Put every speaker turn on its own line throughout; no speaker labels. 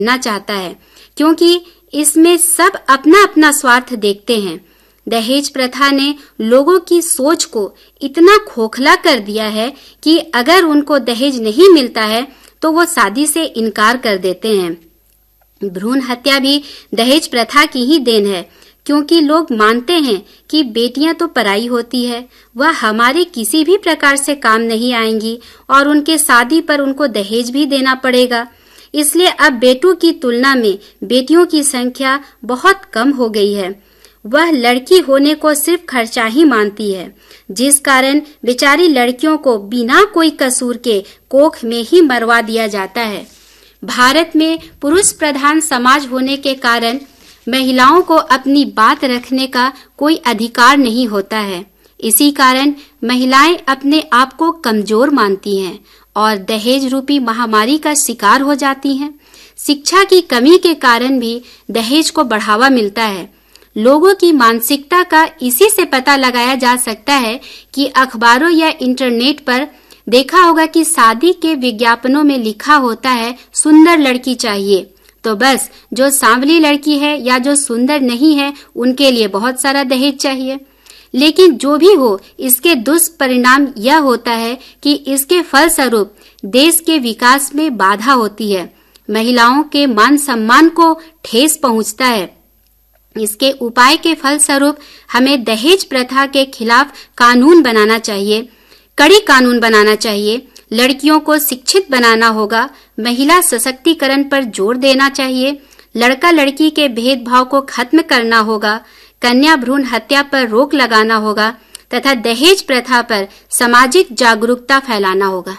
ना चाहता है, क्योंकि इसमें सब अपना अपना स्वार्थ देखते हैं। दहेज प्रथा ने लोगों की सोच को इतना खोखला कर दिया है कि अगर उनको दहेज नहीं मिलता है तो वो शादी से इनकार कर देते हैं। भ्रूण हत्या भी दहेज प्रथा की ही देन है, क्योंकि लोग मानते हैं कि बेटियां तो पराई होती है, वह हमारे किसी भी प्रकार से काम नहीं आएंगी और उनके शादी पर उनको दहेज भी देना पड़ेगा। इसलिए अब बेटों की तुलना में बेटियों की संख्या बहुत कम हो गई है। वह लड़की होने को सिर्फ खर्चा ही मानती है, जिस कारण बेचारी लड़कियों को बिना कोई कसूर के कोख में ही मरवा दिया जाता है। भारत में पुरुष प्रधान समाज होने के कारण महिलाओं को अपनी बात रखने का कोई अधिकार नहीं होता है। इसी कारण महिलाएं अपने आप को कमजोर मानती हैं और दहेज रूपी महामारी का शिकार हो जाती हैं। शिक्षा की कमी के कारण भी दहेज को बढ़ावा मिलता है। लोगों की मानसिकता का इसी से पता लगाया जा सकता है कि अखबारों या इंटरनेट पर देखा होगा कि शादी के विज्ञापनों में लिखा होता है सुंदर लड़की चाहिए, तो बस जो सांवली लड़की है या जो सुंदर नहीं है उनके लिए बहुत सारा दहेज चाहिए। लेकिन जो भी हो, इसके दुष्परिणाम यह होता है कि इसके फलस्वरूप देश के विकास में बाधा होती है, महिलाओं के मान सम्मान को ठेस पहुंचता है। इसके उपाय के फलस्वरूप हमें दहेज प्रथा के खिलाफ कानून बनाना चाहिए, कड़ी कानून बनाना चाहिए। लड़कियों को शिक्षित बनाना होगा, महिला सशक्तिकरण पर जोर देना चाहिए, लड़का लड़की के भेदभाव को खत्म करना होगा, कन्या भ्रूण हत्या पर रोक लगाना होगा तथा दहेज प्रथा पर सामाजिक जागरूकता फैलाना होगा।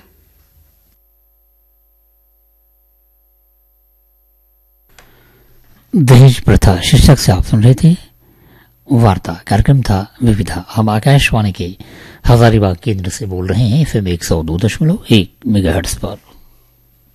दहेज प्रथा शीर्षक से आप सुन रहे थे वार्ता। कार्यक्रम था विविधा। हम आकाशवाणी के हजारीबाग केंद्र से बोल रहे हैं FM 102.1 मेगाहर्ट्ज पर।